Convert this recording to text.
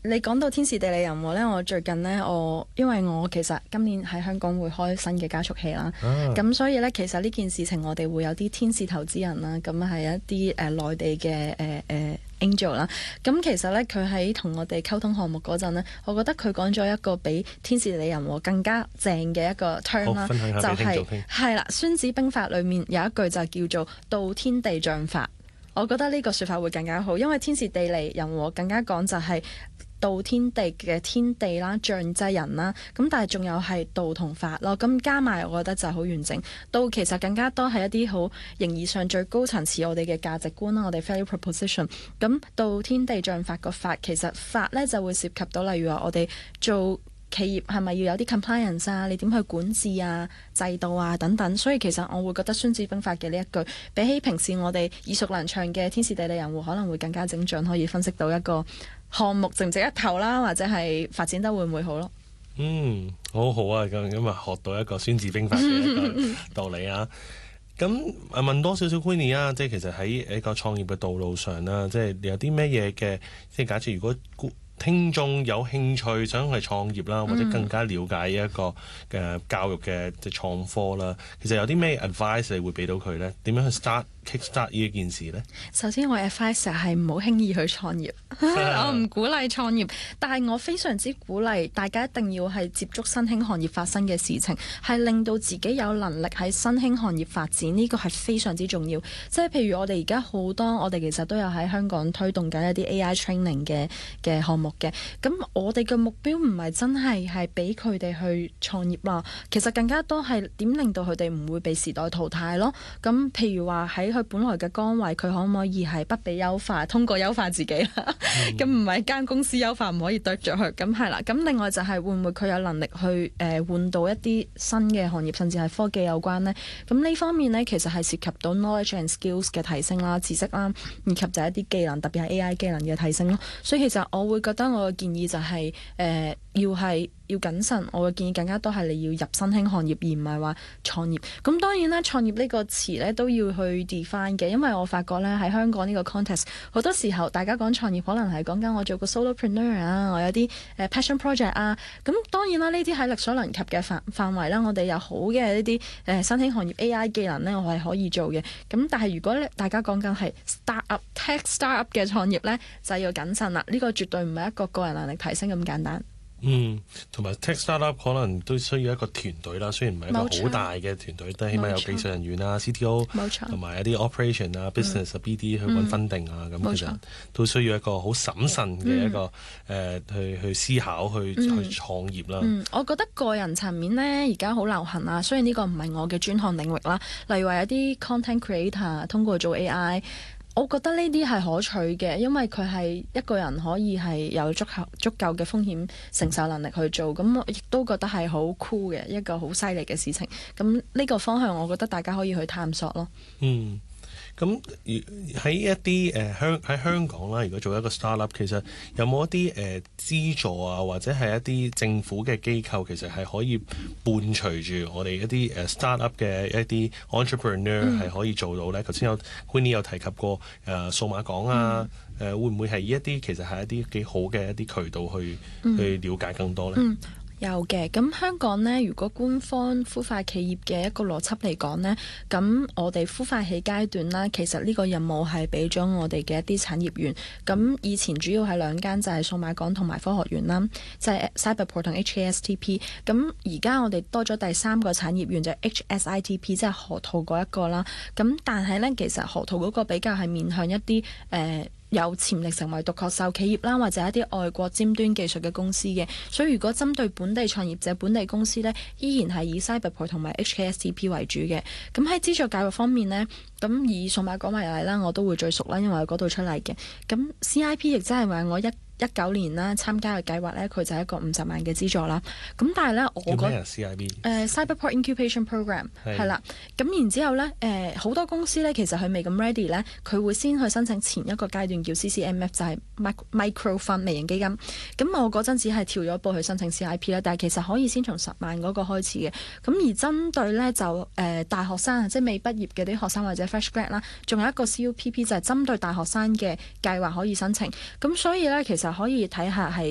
你講到天時地利人和呢，我最近呢，因為我其實今年喺香港會開新嘅加速器啦，咁所以呢，其實呢件事情我哋會有啲天使投資人啦，咁係一啲內地嘅Angel 啦，咁其實呢，佢喺同我哋溝通項目嗰陣呢，我覺得佢講咗一個比天時地利人和更加正嘅一個 term 啦，就係啦，《孫子兵法》裏面有一句就叫做道天地將法，我覺得呢個說法會更加好，因為天時地利人和更加講就係道天地嘅天地啦，將即係人啦，咁但係仲有係道同法咯，咁加埋我覺得就係好完整。道其實更加多係一啲好形而上最高層次我哋嘅價值觀啦，我哋 value proposition。咁道天地將法個法，其實法呢就會涉及到例如話我哋做企業係咪要有啲 compliance 啊？你點去管治啊、制度啊等等，所以其實我會覺得《孫子兵法》嘅呢一句，比起平時我哋耳熟能詳嘅天時地利人和，可能會更加精準，可以分析到一個項目值唔值一投啦，或者係發展得會唔會好咯？ 好好啊！咁啊，學到一個《孫子兵法》嘅一個道理啊！咁問多少少 Queenie 啊，即係其實喺一個創業嘅道路上啦，即係有啲咩嘢嘅，即係假設如果聽眾有興趣想去創業啦，或者更加了解一個嘅教育嘅即係創科啦，其實有啲咩 advice 你會俾到佢呢？點樣去 kickstart 呢一件事呢？ 首先我 advice 係唔好輕易去創業，我唔鼓勵創業，但係我非常之鼓勵大家一定要係接觸新興行業發生嘅事情，係令到自己有能力喺新興行業發展，呢個係非常之重要。即係譬如我哋而家好多，我哋其實都有喺香港推動緊一啲 AI training 嘅項目嘅，咁我哋嘅目標唔係真係俾佢哋去創業啦，其實更加多係點令到佢哋唔會被時代淘汰咯。咁譬如話喺佢本來嘅崗位，佢可唔可以係不被優化，通過優化自己啦？咁唔係間公司優化唔可以對着佢，咁係啦。咁另外就係會唔會佢有能力去換到一啲新嘅行業，甚至係科技有關呢？咁呢方面呢，其實係涉及到 knowledge and skills 嘅提升啦、知識啦，以及就係一啲技能，特別係 AI 技能嘅提升咯。所以其實我會覺得我嘅建議就係要謹慎，我嘅建議更加多係你要入新興行業，而唔係話創業。咁當然啦，創業呢個詞呢都要去 define 嘅，因為我發覺呢喺香港呢個 context， 好多時候大家講創業可能係講緊我做個 solopreneur 啊，我有啲passion project 啊。咁當然啦，呢啲喺力所能及嘅範圍啦，我哋有好嘅呢啲新興行業 AI 技能呢，我係可以做嘅。咁但係如果大家講緊係 tech startup 嘅創業呢，就要謹慎啦。呢個絕對唔係一個個人能力提升咁簡單。 同埋 tech startup 可能都需要一個團隊啦，雖然唔係一個好大嘅團隊，但係起碼有技術人員啊、CTO 同埋一啲 operation 啊、business 啊、BD 去揾 funding 啊，咁其實都需要一個好審慎嘅一個去思考去創業啦。 我覺得個人層面呢，而家好流行啊，雖然呢個唔係我嘅專項領域啦，例如話有啲 content creator 通過做 AI。我覺得呢啲係可取嘅，因為佢係一個人可以係有足夠嘅風險承受能力去做，咁我亦都覺得係好 cool 嘅一個好犀利嘅事情。咁呢個方向，我覺得大家可以去探索咯。 咁喺一啲喺香港啦，如果做一個 startup， 其實有冇一啲資助啊，或者係一啲政府嘅機構，其實係可以伴隨住我哋一啲startup 嘅一啲 entrepreneur 係可以做到咧？頭先有 Queenie 有提及過數碼港啊，會唔會係一啲其實係一啲幾好嘅一啲渠道去了解更多咧？ 有嘅，咁香港呢，如果官方孵化企業嘅一個邏輯嚟講呢，咁我哋孵化起階段啦，其實呢個任務係俾咗我哋嘅一啲產業園。咁以前主要係兩間，就係數碼港同埋科學園啦，就係 Cyberport 同 HKSTP。咁而家我哋多咗第三個產業園就係 HSITP，即係河套嗰一個啦。咁但係呢，其實河套嗰個比較係面向一啲有潛力成為獨角獸企業啦，或者一啲外國尖端技術嘅公司嘅，所以如果針對本地創業者、本地公司呢，依然係以 Cyberport 同埋 HKSTP 為主嘅。咁喺資助教育方面呢，咁以數碼港為例啦，我都會最熟啦，因為我嗰度出嚟嘅。咁 CIP 亦即係話我19年啦參加嘅計劃呢，佢就係一個50萬嘅資助啦。咁但係呢，我覺得Cyberport Incubation Program 係啦。咁然之後呢，好多公司呢，其實佢未咁 ready 呢，佢會先去申請前一個階段叫 CCMF，就係 Micro Fund 微型基金。咁我嗰陣只係跳咗一步去申請 CIP 啦，但係其實可以先從10萬嗰個開始嘅。咁而針對呢，就大學生即係未畢業嘅啲學生或者 fresh grad 啦，仲有一個 CUPP 就係針對大學生嘅計劃可以申請。咁所以呢，其實可以睇下係